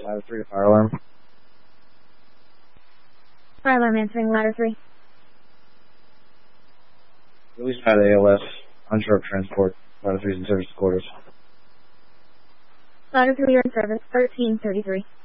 Ladder 3 to fire alarm. Fire alarm answering ladder 3. Release pad ALS, unsure of transport. Ladder 3 is in service quarters. Ladder 3, you're in service, 1333.